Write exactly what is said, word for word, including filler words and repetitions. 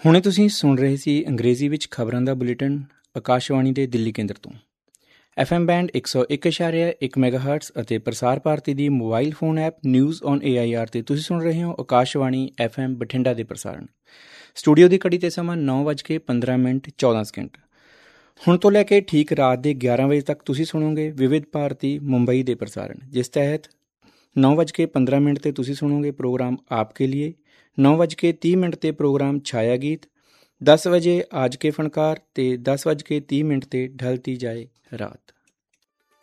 ਹੁਣੇ ਤੁਸੀਂ ਸੁਣ ਰਹੇ ਸੀ ਅੰਗਰੇਜ਼ੀ ਵਿੱਚ ਖਬਰਾਂ ਦਾ ਬੁਲੇਟਿਨ ਆਕਾਸ਼ਵਾਣੀ ਦੇ ਦਿੱਲੀ ਕੇਂਦਰ ਤੋਂ। ਐਫ ਐਮ ਬੈਂਡ ਇੱਕ ਸੌ ਇੱਕ ਇਸ਼ਾਰਿਆ ਇੱਕ ਮੈਗਾਹਰਟਸ ਅਤੇ ਪ੍ਰਸਾਰ ਭਾਰਤੀ ਦੀ mobile phone app news on A I R 'ਤੇ ਤੁਸੀਂ ਸੁਣ ਰਹੇ ਹੋ ਆਕਾਸ਼ਵਾਣੀ ਐਫ ਐਮ ਬਠਿੰਡਾ ਦੇ ਪ੍ਰਸਾਰਣ। ਸਟੂਡੀਓ ਦੀ ਘੜੀ 'ਤੇ ਸਮਾਂ ਨੌ ਵੱਜ ਕੇ ਪੰਦਰਾਂ ਮਿੰਟ ਚੌਦਾਂ ਸਕਿੰਟ। ਹੁਣ ਤੋਂ ਲੈ ਕੇ ਠੀਕ ਰਾਤ ਦੇ ਗਿਆਰਾਂ ਵਜੇ ਤੱਕ ਤੁਸੀਂ ਸੁਣੋਗੇ ਵਿਵਿਧ ਭਾਰਤੀ ਮੁੰਬਈ ਦੇ ਪ੍ਰਸਾਰਣ, ਜਿਸ ਤਹਿਤ ਨੌ ਵੱਜ ਕੇ ਪੰਦਰਾਂ ਮਿੰਟ 'ਤੇ ਤੁਸੀਂ ਸੁਣੋਗੇ ਪ੍ਰੋਗਰਾਮ ਆਪ ਕੇ लिए, ਨੌ ਵੱਜ ਕੇ ਤੀਹ ਮਿੰਟ 'ਤੇ ਪ੍ਰੋਗਰਾਮ ਛਾਇਆ ਗੀਤ, ਦਸ ਵਜੇ ਆਜ ਕੇ ਫਨਕਾਰ ਅਤੇ ਦਸ ਵੱਜ ਕੇ ਤੀਹ ਮਿੰਟ 'ਤੇ ਢਲਤੀ ਜਾਏ ਰਾਤ।